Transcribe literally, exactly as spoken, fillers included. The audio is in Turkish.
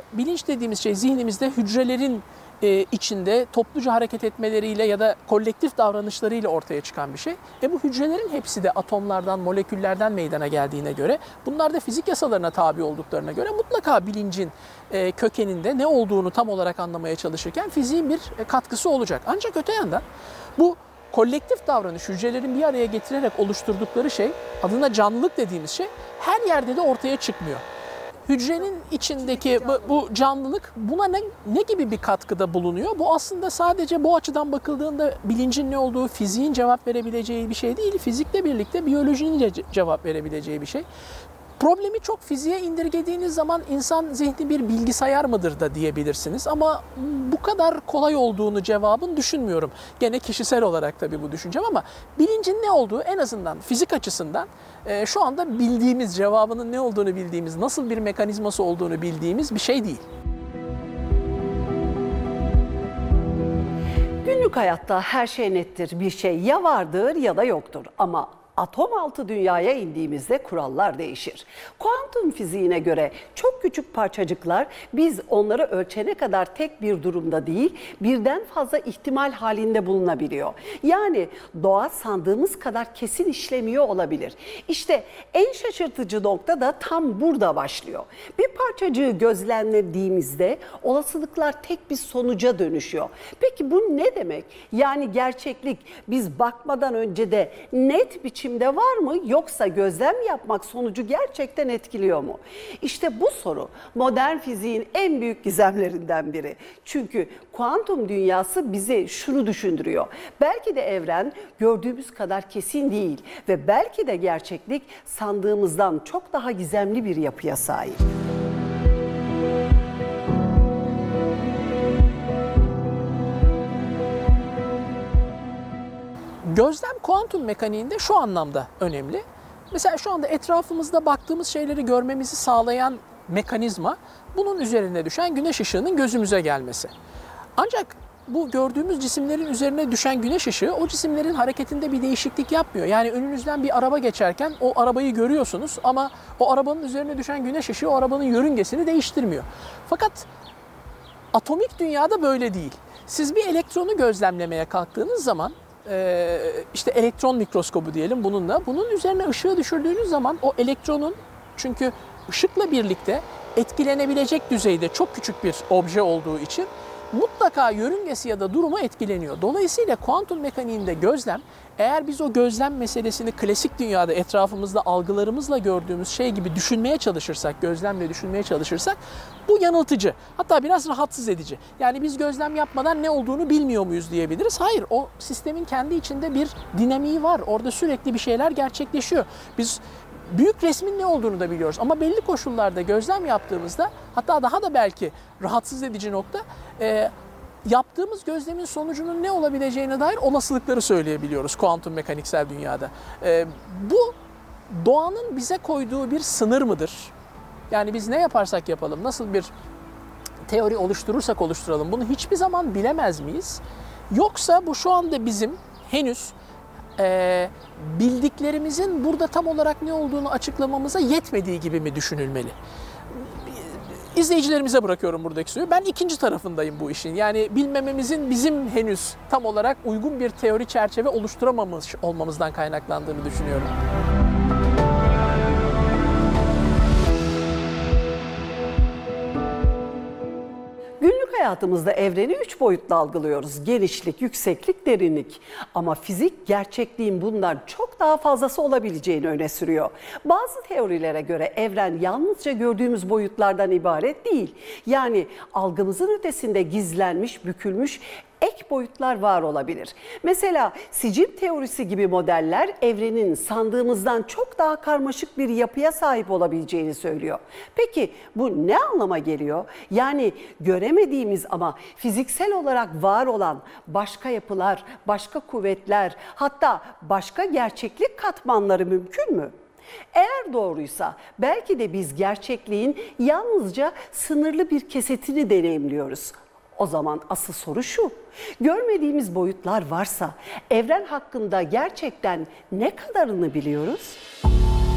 bilinç dediğimiz şey zihnimizde hücrelerin e, içinde topluca hareket etmeleriyle ya da kolektif davranışlarıyla ortaya çıkan bir şey. E bu hücrelerin hepsi de atomlardan, moleküllerden meydana geldiğine göre, bunlar da fizik yasalarına tabi olduklarına göre mutlaka bilincin e, kökeninde ne olduğunu tam olarak anlamaya çalışırken fiziğin bir katkısı olacak. Ancak öte yandan bu kolektif davranış, hücrelerin bir araya getirerek oluşturdukları şey, adına canlılık dediğimiz şey, her yerde de ortaya çıkmıyor. Hücrenin içindeki bu, bu canlılık buna ne, ne gibi bir katkıda bulunuyor? Bu aslında sadece bu açıdan bakıldığında bilincin ne olduğu, fiziğin cevap verebileceği bir şey değil. Fizikle birlikte biyolojinin de cevap verebileceği bir şey. Problemi çok fiziğe indirgediğiniz zaman insan zihni bir bilgisayar mıdır da diyebilirsiniz. Ama bu kadar kolay olduğunu cevabın düşünmüyorum. Gene kişisel olarak tabii bu düşüncem ama bilincin ne olduğu en azından fizik açısından e, şu anda bildiğimiz, cevabının ne olduğunu bildiğimiz, nasıl bir mekanizması olduğunu bildiğimiz bir şey değil. Günlük hayatta her şey nettir. Bir şey ya vardır ya da yoktur. Ama atom altı dünyaya indiğimizde kurallar değişir. Kuantum fiziğine göre çok küçük parçacıklar biz onları ölçene kadar tek bir durumda değil, birden fazla ihtimal halinde bulunabiliyor. Yani doğa sandığımız kadar kesin işlemiyor olabilir. İşte en şaşırtıcı nokta da tam burada başlıyor. Bir parçacığı gözlemlediğimizde olasılıklar tek bir sonuca dönüşüyor. Peki bu ne demek? Yani gerçeklik biz bakmadan önce de net biçimde var mı, yoksa gözlem yapmak sonucu gerçekten etkiliyor mu? İşte bu soru modern fiziğin en büyük gizemlerinden biri. Çünkü kuantum dünyası bize şunu düşündürüyor. Belki de evren gördüğümüz kadar kesin değil ve belki de gerçeklik sandığımızdan çok daha gizemli bir yapıya sahip. Gözlem kuantum mekaniğinde şu anlamda önemli. Mesela şu anda etrafımızda baktığımız şeyleri görmemizi sağlayan mekanizma, bunun üzerine düşen güneş ışığının gözümüze gelmesi. Ancak bu gördüğümüz cisimlerin üzerine düşen güneş ışığı o cisimlerin hareketinde bir değişiklik yapmıyor. Yani önünüzden bir araba geçerken o arabayı görüyorsunuz ama o arabanın üzerine düşen güneş ışığı o arabanın yörüngesini değiştirmiyor. Fakat atomik dünyada böyle değil. Siz bir elektronu gözlemlemeye kalktığınız zaman, işte elektron mikroskobu diyelim bununla, bunun üzerine ışığı düşürdüğünüz zaman o elektronun, çünkü ışıkla birlikte etkilenebilecek düzeyde çok küçük bir obje olduğu için mutlaka yörüngesi ya da durumu etkileniyor. Dolayısıyla kuantum mekaniğinde gözlem, eğer biz o gözlem meselesini klasik dünyada etrafımızda algılarımızla gördüğümüz şey gibi düşünmeye çalışırsak, gözlemle düşünmeye çalışırsak, bu yanıltıcı, hatta biraz rahatsız edici. Yani biz gözlem yapmadan ne olduğunu bilmiyor muyuz diyebiliriz. Hayır, o sistemin kendi içinde bir dinamiği var. Orada sürekli bir şeyler gerçekleşiyor. Biz büyük resmin ne olduğunu da biliyoruz ama belli koşullarda gözlem yaptığımızda, hatta daha da belki rahatsız edici nokta, e, yaptığımız gözlemin sonucunun ne olabileceğine dair olasılıkları söyleyebiliyoruz kuantum mekaniksel dünyada. E, bu doğanın bize koyduğu bir sınır mıdır? Yani biz ne yaparsak yapalım, nasıl bir teori oluşturursak oluşturalım, bunu hiçbir zaman bilemez miyiz? Yoksa bu şu anda bizim henüz Ee, bildiklerimizin burada tam olarak ne olduğunu açıklamamıza yetmediği gibi mi düşünülmeli? İzleyicilerimize bırakıyorum buradaki soruyu. Ben ikinci tarafındayım bu işin. Yani bilmememizin bizim henüz tam olarak uygun bir teori çerçeve oluşturamamış olmamızdan kaynaklandığını düşünüyorum. Günlük hayatımızda evreni üç boyutlu algılıyoruz. Genişlik, yükseklik, derinlik. Ama fizik gerçekliğin bundan çok daha fazlası olabileceğini öne sürüyor. Bazı teorilere göre evren yalnızca gördüğümüz boyutlardan ibaret değil. Yani algımızın ötesinde gizlenmiş, bükülmüş ek boyutlar var olabilir. Mesela sicim teorisi gibi modeller evrenin sandığımızdan çok daha karmaşık bir yapıya sahip olabileceğini söylüyor. Peki bu ne anlama geliyor? Yani göremediğimiz ama fiziksel olarak var olan başka yapılar, başka kuvvetler, hatta başka gerçeklik katmanları mümkün mü? Eğer doğruysa belki de biz gerçekliğin yalnızca sınırlı bir kesetini deneyimliyoruz. O zaman asıl soru şu: görmediğimiz boyutlar varsa evren hakkında gerçekten ne kadarını biliyoruz?